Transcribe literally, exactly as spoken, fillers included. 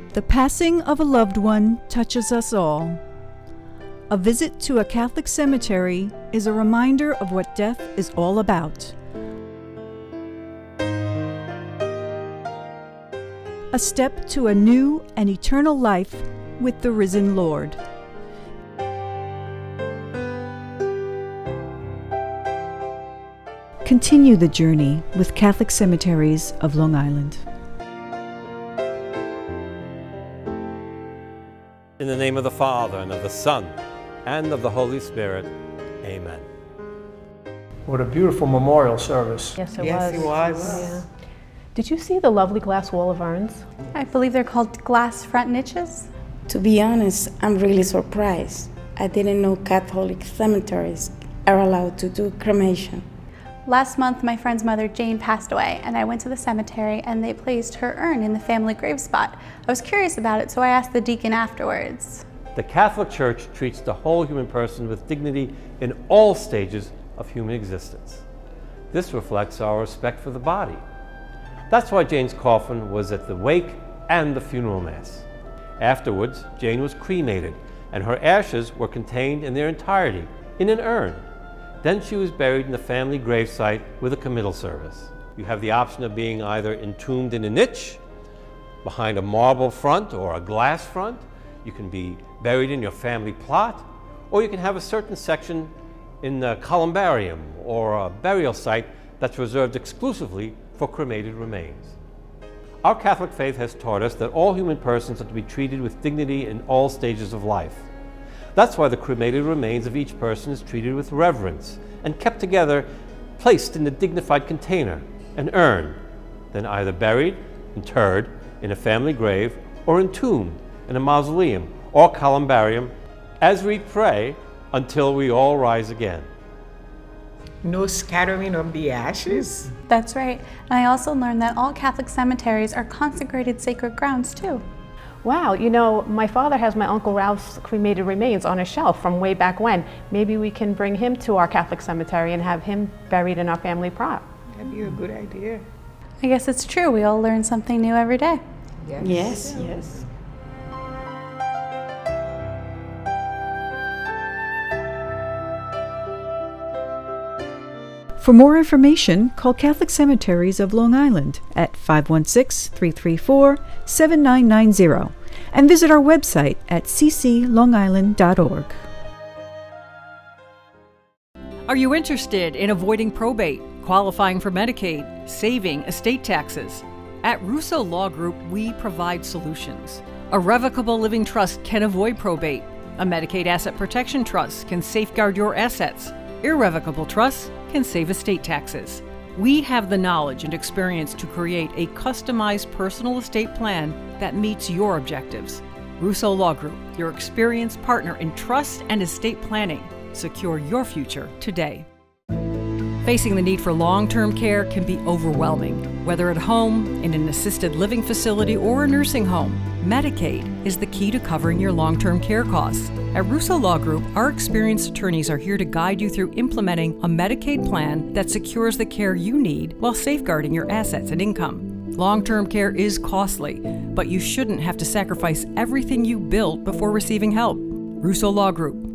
The passing of a loved one touches us all. A visit to a Catholic cemetery is a reminder of what death is all about. A step to a new and eternal life with the risen Lord. Continue the journey with Catholic Cemeteries of Long Island. In the name of the Father, and of the Son, and of the Holy Spirit. Amen. What a beautiful memorial service. Yes, it yes, was. it was. Yeah. Did you see the lovely glass wall of urns? I believe they're called glass front niches. To be honest, I'm really surprised. I didn't know Catholic cemeteries are allowed to do cremation. Last month, my friend's mother, Jane, passed away, and I went to the cemetery and they placed her urn in the family grave spot. I was curious about it, so I asked the deacon afterwards. The Catholic Church treats the whole human person with dignity in all stages of human existence. This reflects our respect for the body. That's why Jane's coffin was at the wake and the funeral mass. Afterwards, Jane was cremated, and her ashes were contained in their entirety in an urn. Then she was buried in the family gravesite with a committal service. You have the option of being either entombed in a niche, behind a marble front or a glass front. You can be buried in your family plot, or you can have a certain section in the columbarium or a burial site that's reserved exclusively for cremated remains. Our Catholic faith has taught us that all human persons are to be treated with dignity in all stages of life. That's why the cremated remains of each person is treated with reverence and kept together, placed in a dignified container, an urn, then either buried, interred in a family grave, or entombed in a mausoleum or columbarium as we pray until we all rise again. No scattering of the ashes? That's right. And I also learned that all Catholic cemeteries are consecrated sacred grounds too. Wow, you know, my father has my Uncle Ralph's cremated remains on a shelf from way back when. Maybe we can bring him to our Catholic cemetery and have him buried in our family plot. That'd be a good idea. I guess it's true. We all learn something new every day. Yes, yes. yes. For more information, call Catholic Cemeteries of Long Island at five one six, three three four, seven nine nine zero and visit our website at c c long island dot org. Are you interested in avoiding probate, qualifying for Medicaid, saving estate taxes? At Russo Law Group, we provide solutions. A revocable living trust can avoid probate. A Medicaid Asset Protection Trust can safeguard your assets. Irrevocable trusts can save estate taxes. We have the knowledge and experience to create a customized personal estate plan that meets your objectives. Russo Law Group, your experienced partner in trust and estate planning. Secure your future today. Facing the need for long-term care can be overwhelming. Whether at home, in an assisted living facility, or a nursing home, Medicaid is the key to covering your long-term care costs. At Russo Law Group, our experienced attorneys are here to guide you through implementing a Medicaid plan that secures the care you need while safeguarding your assets and income. Long-term care is costly, but you shouldn't have to sacrifice everything you built before receiving help. Russo Law Group,